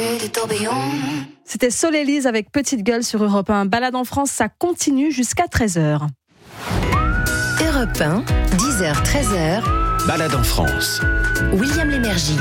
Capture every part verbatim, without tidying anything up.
C'était Solélise avec Petite Gueule sur Europe un. Balade en France, ça continue jusqu'à treize heures. Europe un, dix heures treize heures. Balade en France. William Lémergie.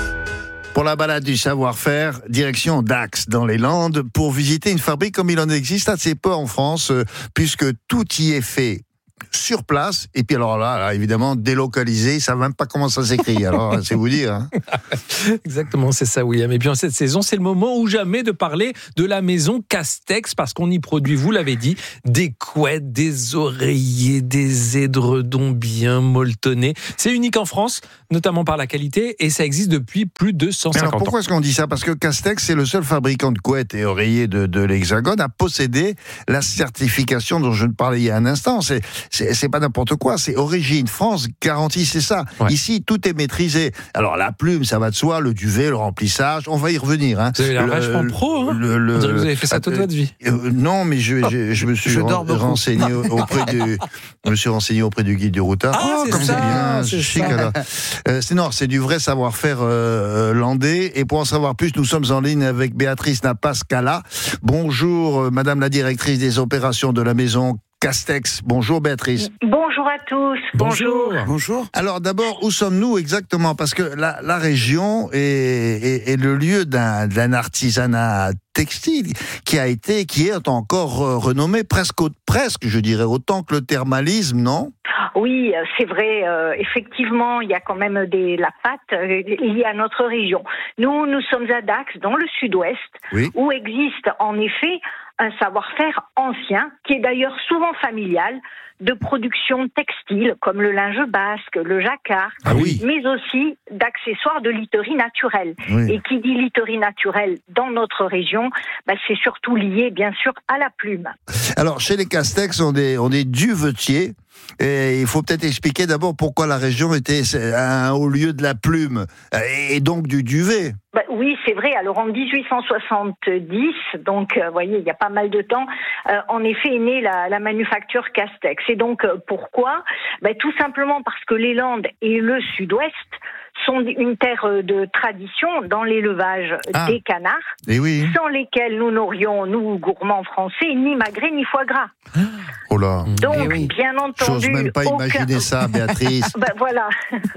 Pour la balade du savoir-faire, direction Dax, dans les Landes, pour visiter une fabrique comme il en existe assez peu en France, euh, puisque tout y est fait sur place, et puis alors là, là évidemment, délocalisé, ils savent même pas comment ça s'écrit, alors c'est vous dire. Hein. Exactement, c'est ça, William. Et puis en cette saison, c'est le moment ou jamais de parler de la maison Castex, parce qu'on y produit, vous l'avez dit, des couettes, des oreillers, des édredons bien molletonnés. C'est unique en France, notamment par la qualité, et ça existe depuis plus de cent cinquante alors, pourquoi ans. Pourquoi est-ce qu'on dit ça ? Parce que Castex, c'est le seul fabricant de couettes et oreillers de, de l'Hexagone à posséder la certification dont je ne parlais il y a un instant. C'est C'est, c'est pas n'importe quoi, c'est Origine France garantie, c'est ça. Ouais. Ici, tout est maîtrisé. Alors la plume, ça va de soi, le duvet, le remplissage, on va y revenir. Hein. Vous avez l'air le, vachement pro, hein le, le, on dirait que vous avez fait ça toute votre vie. Euh, non, mais je, je, je me suis je ren, renseigné auprès du, je me suis renseigné auprès du guide du routard. Ah, oh, c'est comme ça, c'est bien, c'est chic ça. alors. Euh, c'est non, c'est du vrai savoir-faire euh, landais. Et pour en savoir plus, nous sommes en ligne avec Béatrice Napascala. Bonjour, euh, Madame la directrice des opérations de la maison Castex. Bonjour Béatrice. Bonjour à tous. Bonjour. Bonjour. Alors d'abord, où sommes-nous exactement ? Parce que la, la région est, est, est le lieu d'un, d'un artisanat textile qui a été, qui est encore renommé presque, presque, je dirais, autant que le thermalisme, non ? Oui, c'est vrai. Euh, effectivement, il y a quand même des, la patte euh, liée à notre région. Nous, nous sommes à Dax, dans le sud-ouest, oui. où existe en effet un savoir-faire ancien, qui est d'ailleurs souvent familial, de production textile, comme le linge basque, le jacquard, ah oui. mais aussi d'accessoires de literie naturelle. Oui. Et qui dit literie naturelle dans notre région, bah, c'est surtout lié, bien sûr, à la plume. Alors, chez les Castex, on est, on est duvetiers. Et il faut peut-être expliquer d'abord pourquoi la région était un haut lieu de la plume et donc du duvet. Bah oui, c'est vrai. Alors en dix-huit cent soixante-dix, donc vous euh, voyez, il y a pas mal de temps, euh, en effet est née la, la manufacture Castex. Et donc euh, pourquoi ? Bah, tout simplement parce que les Landes et le Sud-Ouest sont une terre de tradition dans l'élevage ah. des canards, et oui. sans lesquels nous n'aurions, nous gourmands français, ni magret ni foie gras. Oh là. Donc, oui. bien entendu, j'ose même pas aucun... imaginer ça, Béatrice. ben voilà.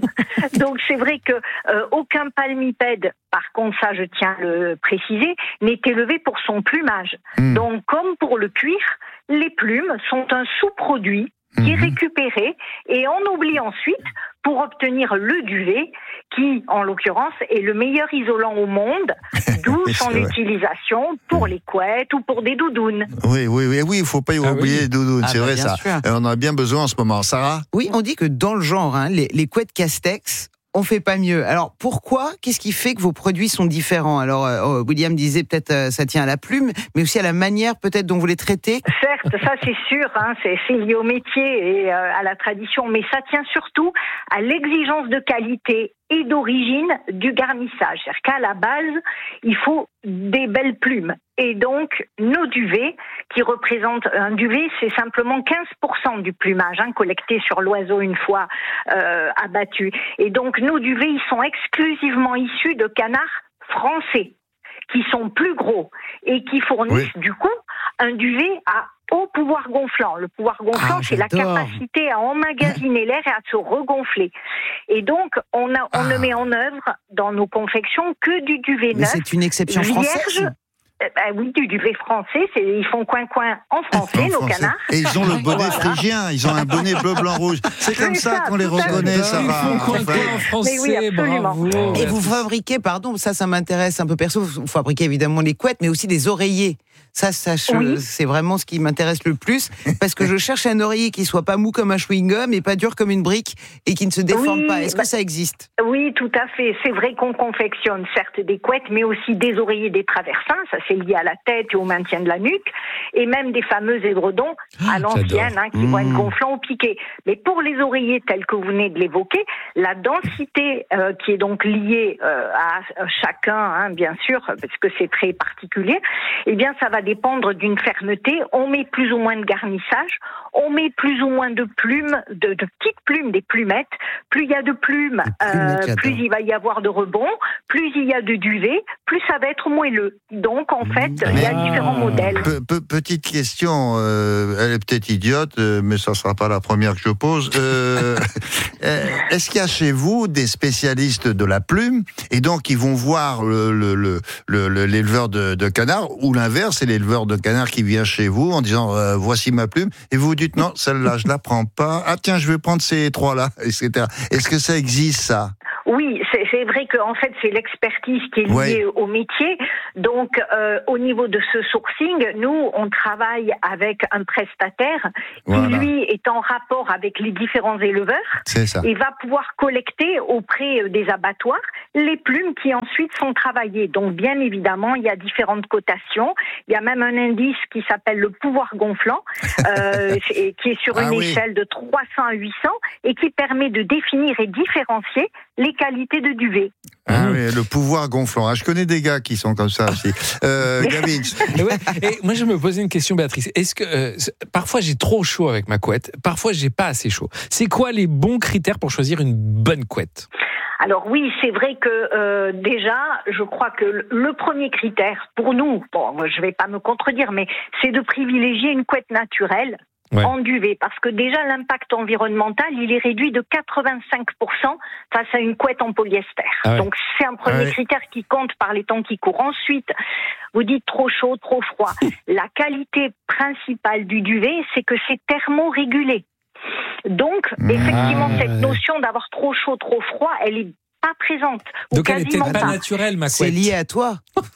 Donc c'est vrai que euh, aucun palmipède, par contre, ça je tiens à le préciser, n'est élevé pour son plumage. Mm. Donc, comme pour le cuir, les plumes sont un sous-produit qui mm-hmm. est récupéré et on oublie ensuite pour obtenir le duvet qui, en l'occurrence, est le meilleur isolant au monde, d'où son vrai. utilisation pour les couettes ou pour des doudounes. Oui, oui, oui, oui, il ne faut pas y ah oublier oui. les doudounes, ah c'est bah vrai ça. Sûr. Et on en a bien besoin en ce moment. Sarah ? Oui, on dit que dans le genre, hein, les, les couettes Castex, on fait pas mieux. Alors pourquoi ? Qu'est-ce qui fait que vos produits sont différents ? Alors euh, William disait peut-être euh, ça tient à la plume, mais aussi à la manière peut-être dont vous les traitez. Certes, ça c'est sûr, hein, c'est, c'est lié au métier et euh, à la tradition, mais ça tient surtout à l'exigence de qualité et d'origine du garnissage. C'est-à-dire qu'à la base, il faut des belles plumes. Et donc, nos duvets, qui représentent un duvet, c'est simplement quinze pour cent du plumage, hein, collecté sur l'oiseau une fois euh, abattu. Et donc, nos duvets, ils sont exclusivement issus de canards français, qui sont plus gros et qui fournissent oui. du coup un duvet à haut pouvoir gonflant. Le pouvoir gonflant, ah, c'est la capacité à emmagasiner l'air et à se regonfler. Et donc, on, a, on ah. ne met en œuvre dans nos confections que du duvet Mais neuf. C'est une exception vierge, française. Euh, bah oui, du duvet français. C'est, ils font coin-coin en français, en nos français. canards. Et ils ont le bonnet voilà. phrygien. Ils ont un bonnet bleu, blanc, rouge. C'est comme ça, ça qu'on les reconnaît, ça va. Ils font coin-coin en français, mais oui, absolument. bravo. Et vous fabriquez, pardon, ça, ça m'intéresse un peu perso, vous fabriquez évidemment les couettes, mais aussi des oreillers. Ça, ça oui. c'est vraiment ce qui m'intéresse le plus, parce que je cherche un oreiller qui soit pas mou comme un chewing-gum et pas dur comme une brique et qui ne se déforme oui, pas. Est-ce bah, que ça existe ? Oui, tout à fait. C'est vrai qu'on confectionne certes des couettes, mais aussi des oreillers, des traversins. Ça, c'est lié à la tête et au maintien de la nuque, et même des fameux édredons à l'ancienne, hein, qui mmh. vont être gonflants ou piqués. Mais pour les oreillers tels que vous venez de l'évoquer, la densité euh, qui est donc liée euh, à chacun, hein, bien sûr, parce que c'est très particulier, eh bien ça va dépendre d'une fermeté. On met plus ou moins de garnissage, on met plus ou moins de plumes, de, de petites plumes, des plumettes. Plus il y a de plumes, euh, plus il va y avoir de rebonds, plus il y a de duvet, plus ça va être moelleux. Donc en fait, il y a différents modèles. Pe- pe- petite question, euh, elle est peut-être idiote, euh, mais ça ne sera pas la première que je pose. Euh, est-ce qu'il y a chez vous des spécialistes de la plume, et donc ils vont voir le, le, le, le, l'éleveur de, de canards, ou l'inverse, c'est l'éleveur de canards qui vient chez vous en disant euh, voici ma plume, et vous vous dites non, celle-là je la prends pas, ah tiens je vais prendre ces trois-là, et cetera. Est-ce que ça existe ça ? Oui, c'est, c'est vrai que en fait c'est l'expertise qui est liée ouais. au métier. Donc euh, au niveau de ce sourcing, nous on travaille avec un prestataire voilà. qui lui est en rapport avec les différents éleveurs c'est ça. et va pouvoir collecter auprès des abattoirs les plumes qui ensuite sont travaillées. Donc bien évidemment il y a différentes cotations. Il y a même un indice qui s'appelle le pouvoir gonflant, euh, qui est sur une ah, échelle oui. de trois cents à huit cents et qui permet de définir et différencier les qualités de duvet. Ah mmh. oui, le pouvoir gonflant. Ah, je connais des gars qui sont comme ça aussi. Euh, Gavin. Et ouais, et moi, je me posais une question, Béatrice. Est-ce que euh, parfois j'ai trop chaud avec ma couette, parfois j'ai pas assez chaud. C'est quoi les bons critères pour choisir une bonne couette ? Alors oui, c'est vrai que euh, déjà, je crois que le premier critère pour nous, bon, je vais pas me contredire, mais c'est de privilégier une couette naturelle. Ouais. En duvet, parce que déjà l'impact environnemental il est réduit de quatre-vingt-cinq pour cent face à une couette en polyester. Ah ouais. Donc c'est un premier ah ouais. critère qui compte par les temps qui courent. Ensuite, vous dites trop chaud, trop froid. La qualité principale du duvet, c'est que c'est thermorégulé. Donc effectivement, ah, cette notion d'avoir trop chaud, trop froid, elle est pas présente. Donc elle est peut-être pas naturelle, ma couette. C'est lié à toi.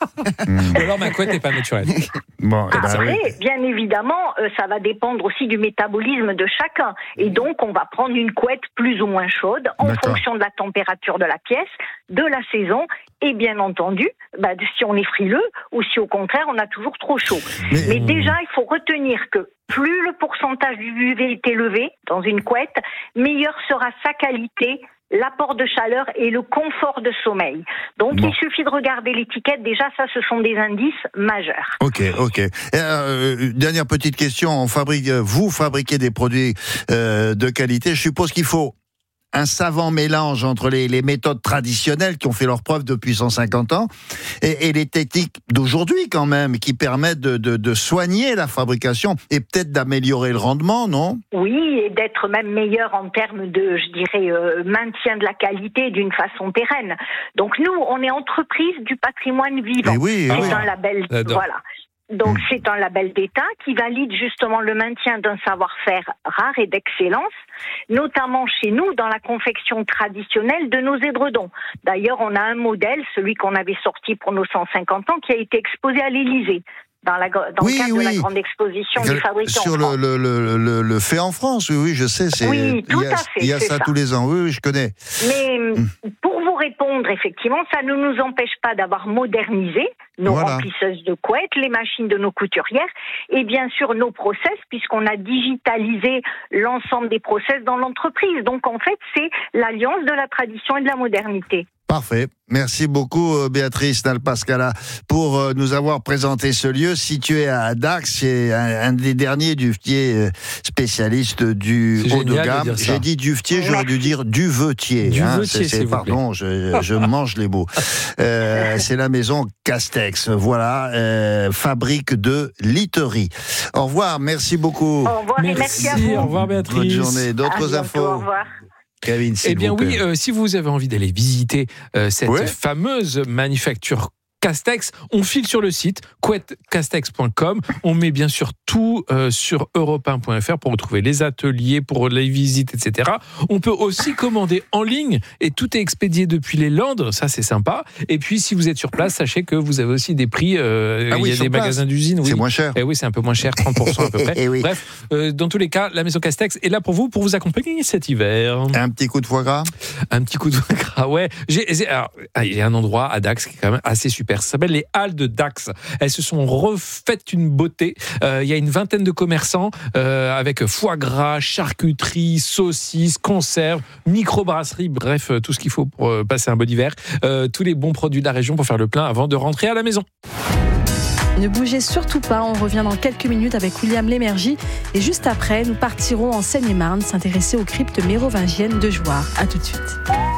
Ou alors ma couette n'est pas naturelle. Bon, Après, ben oui. bien évidemment, euh, ça va dépendre aussi du métabolisme de chacun. Et donc, on va prendre une couette plus ou moins chaude en D'accord. fonction de la température de la pièce, de la saison, et bien entendu, bah, si on est frileux ou si au contraire, on a toujours trop chaud. Mais, Mais déjà, il faut retenir que plus le pourcentage du U V est élevé dans une couette, meilleure sera sa qualité, l'apport de chaleur et le confort de sommeil. Donc, bon. il suffit de regarder l'étiquette. Déjà, ça, ce sont des indices majeurs. Ok, ok. Et, euh, dernière petite question. On fabrique, vous fabriquez des produits euh, de qualité. Je suppose qu'il faut un savant mélange entre les, les méthodes traditionnelles qui ont fait leur preuve depuis cent cinquante ans et, et les techniques d'aujourd'hui quand même, qui permettent de, de, de soigner la fabrication et peut-être d'améliorer le rendement, non ? Oui, et d'être même meilleur en termes de, je dirais, euh, maintien de la qualité d'une façon pérenne. Donc nous, on est entreprise du patrimoine vivant. Et oui, et C'est oui. un label, J'adore. voilà. Donc, c'est un label d'État qui valide justement le maintien d'un savoir-faire rare et d'excellence, notamment chez nous dans la confection traditionnelle de nos édredons. D'ailleurs, on a un modèle, celui qu'on avait sorti pour nos cent cinquante ans, qui a été exposé à l'Élysée. Dans, la, dans oui, le cadre oui. de la grande exposition du fabricant. Sur le, le, le, le, le fait en France, oui, oui, je sais. C'est, oui, tout il y a, à fait. Il y a ça, ça tous les ans, oui, oui, je connais. Mais hum. pour vous répondre, effectivement, ça ne nous empêche pas d'avoir modernisé nos voilà. remplisseuses de couettes, les machines de nos couturières et bien sûr nos process, puisqu'on a digitalisé l'ensemble des process dans l'entreprise. Donc en fait, c'est l'alliance de la tradition et de la modernité. Parfait. Merci beaucoup, Béatrice Nalpascala, pour nous avoir présenté ce lieu situé à Dax. C'est un, un des derniers duvetiers spécialistes du c'est haut de gamme. De J'ai dit duvetier, j'aurais dû dire duvetier. Duvetier, hein. c'est, c'est, pardon, je, je mange les mots. Euh, c'est la maison Castex. Voilà, euh, fabrique de literie. Au revoir, merci beaucoup. Au revoir merci, et merci à vous. Au revoir, Béatrice. Bonne journée. D'autres à infos. bientôt, au revoir. Kevin, eh bien oui, euh, si vous avez envie d'aller visiter euh, cette ouais. fameuse manufacture Castex, on file sur le site couette castex point com. On met bien sûr tout euh, sur europe un point f r pour retrouver les ateliers, pour les visites, et cetera. On peut aussi commander en ligne et tout est expédié depuis les Landes. Ça, c'est sympa. Et puis, si vous êtes sur place, sachez que vous avez aussi des prix. Euh, ah oui, il y a des place. magasins d'usine. Oui. C'est moins cher. Et oui, c'est un peu moins cher, trente pour cent à peu près. et oui. Bref, euh, dans tous les cas, la maison Castex est là pour vous, pour vous accompagner cet hiver. Un petit coup de foie gras. Un petit coup de foie gras, ouais. J'ai, alors, il y a un endroit à Dax qui est quand même assez super. super. Ça s'appelle les Halles de Dax. Elles se sont refaites une beauté. Euh, il y a une vingtaine de commerçants euh, avec foie gras, charcuterie, saucisses, conserves, microbrasserie, bref, tout ce qu'il faut pour euh, passer un bon hiver. Euh, tous les bons produits de la région pour faire le plein avant de rentrer à la maison. Ne bougez surtout pas, on revient dans quelques minutes avec William Lémergie. Et juste après, nous partirons en Seine-et-Marne s'intéresser aux cryptes mérovingiennes de Jouarre. A tout de suite.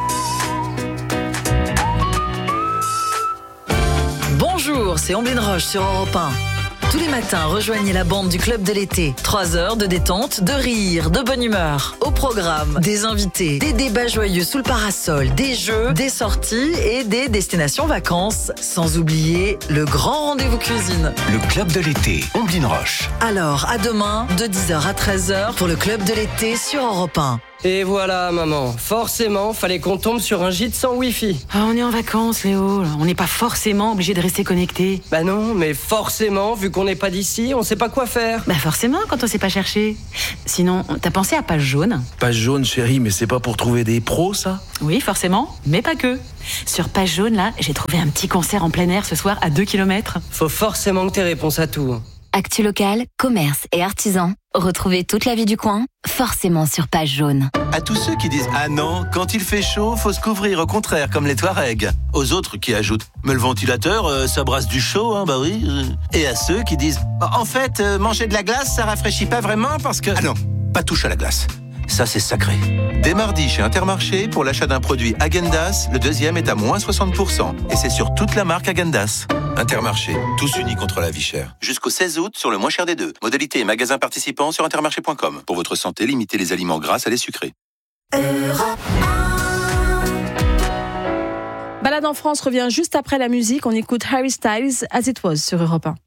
Bonjour, c'est Omblin Roche sur Europe un. Tous les matins, rejoignez la bande du Club de l'été. Trois heures de détente, de rire, de bonne humeur. Au programme, des invités, des débats joyeux sous le parasol, des jeux, des sorties et des destinations vacances. Sans oublier le grand rendez-vous cuisine. Le Club de l'été, Omblin Roche. Alors, à demain, de dix heures à treize heures pour le Club de l'été sur Europe un. Et voilà, maman. Forcément, fallait qu'on tombe sur un gîte sans Wi-Fi. Ah, on est en vacances, Léo. On n'est pas forcément obligé de rester connecté. Bah non, mais forcément, vu qu'on n'est pas d'ici, on sait pas quoi faire. Bah forcément, quand on sait pas chercher. Sinon, t'as pensé à Page Jaune? Page Jaune, chérie, mais c'est pas pour trouver des pros, ça? Oui, forcément, mais pas que. Sur Page Jaune, là, j'ai trouvé un petit concert en plein air ce soir à deux kilomètres. Faut forcément que t'aies réponse à tout. Actu local, commerce et artisans. Retrouvez toute la vie du coin, forcément sur Page Jaune. À tous ceux qui disent « Ah non, quand il fait chaud, faut se couvrir, au contraire, comme les Touaregs ». Aux autres qui ajoutent « Mais le ventilateur, euh, ça brasse du chaud, hein, bah oui. » Et à ceux qui disent « En fait, euh, manger de la glace, ça rafraîchit pas vraiment parce que… » Ah non, pas touche à la glace. Ça, c'est sacré. Dès mardi, chez Intermarché, pour l'achat d'un produit Häagen-Dazs, le deuxième est à moins soixante pour cent. Et c'est sur toute la marque Häagen-Dazs. Intermarché, tous unis contre la vie chère. Jusqu'au seize août, sur le moins cher des deux. Modalité et magasins participants sur intermarché point com. Pour votre santé, limitez les aliments gras à les sucrés. Balade en France revient juste après la musique. On écoute Harry Styles, As It Was sur Europe un.